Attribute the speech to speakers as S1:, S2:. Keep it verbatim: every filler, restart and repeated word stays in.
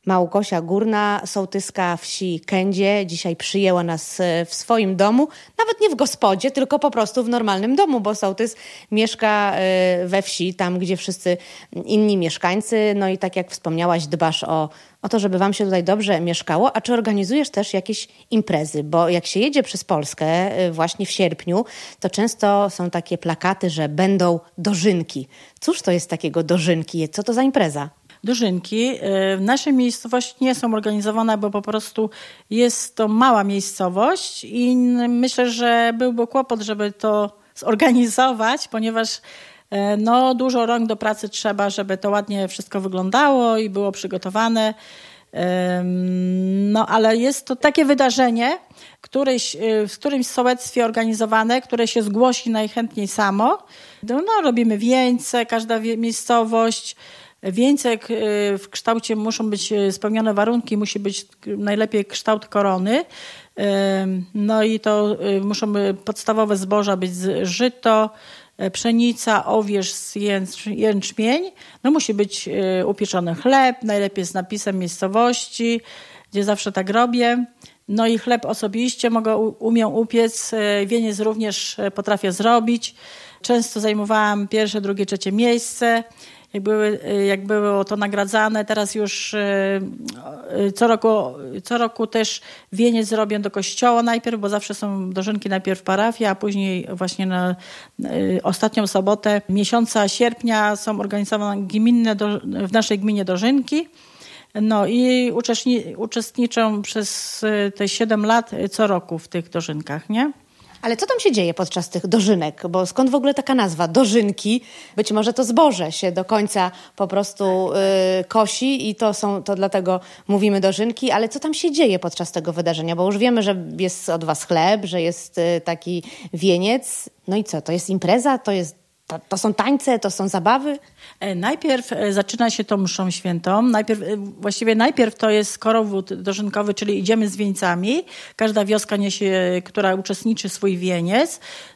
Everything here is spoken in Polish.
S1: Małgosia Górna, sołtyska wsi Kędzie, dzisiaj przyjęła nas w swoim domu, nawet nie w gospodzie, tylko po prostu w normalnym domu, bo sołtys mieszka we wsi, tam gdzie wszyscy inni mieszkańcy. No i tak jak wspomniałaś, dbasz o, o to, żeby wam się tutaj dobrze mieszkało. A czy organizujesz też jakieś imprezy? Bo jak się jedzie przez Polskę właśnie w sierpniu, to często są takie plakaty, że będą dożynki. Cóż to jest takiego dożynki? Co to za impreza?
S2: Dożynki w naszej miejscowości nie są organizowane, bo po prostu jest to mała miejscowość i myślę, że byłby kłopot, żeby to zorganizować, ponieważ no, dużo rąk do pracy trzeba, żeby to ładnie wszystko wyglądało i było przygotowane. No, ale jest to takie wydarzenie, któreś, w którymś sołectwie organizowane, które się zgłosi najchętniej samo. No, robimy wieńce, każda miejscowość. Wieńce w kształcie muszą być spełnione warunki, musi być najlepiej kształt korony. No i to muszą być podstawowe zboża być żyto, pszenica, owierz, jęczmień. No musi być upieczony chleb, najlepiej z napisem miejscowości, gdzie zawsze tak robię. No i chleb osobiście mogę, umiem upiec, wieniec również potrafię zrobić. Często zajmowałam pierwsze, drugie, trzecie miejsce. Jak, były, jak było to nagradzane, teraz już co roku, co roku też wieniec robię do kościoła najpierw, bo zawsze są dożynki najpierw w parafii, a później właśnie na ostatnią sobotę miesiąca sierpnia są organizowane gminne do, w naszej gminie dożynki. No i uczestniczę przez te siedem lat co roku w tych dożynkach, nie?
S1: Ale co tam się dzieje podczas tych dożynek? Bo skąd w ogóle taka nazwa? Dożynki. Być może to zboże się do końca po prostu y, kosi i to są, to dlatego mówimy dożynki. Ale co tam się dzieje podczas tego wydarzenia? Bo już wiemy, że jest od was chleb, że jest y, taki wieniec. No i co? To jest impreza? To jest To, to są tańce, to są zabawy?
S2: Najpierw zaczyna się tą mszą świętą. Najpierw, właściwie najpierw to jest korowód dożynkowy, czyli idziemy z wieńcami. Każda wioska niesie, która uczestniczy, swój wieniec.